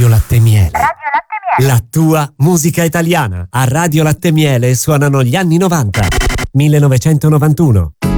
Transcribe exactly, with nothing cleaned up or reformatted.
Radio Latte Miele. Radio Latte Miele. La tua musica italiana. A Radio Latte Miele suonano gli anni novanta. millenovecentonovantuno.